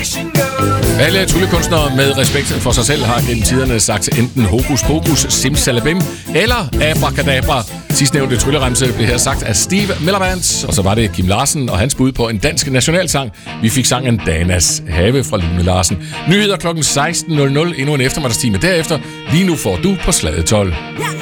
Alle tryllekunstnere med respekt for sig selv har gennem tiderne sagt enten hokus pokus, simsalabim eller abracadabra. Sidstnævnte trylleremse blev her sagt af Steve Millermans, og så var det Kim Larsen og hans bud på en dansk nationalsang. Vi fik sangen Danas Have fra Lune Larsen. Nyheder kl. 16.00, endnu en eftermiddagstime derefter. Lige nu får du på Slade 12.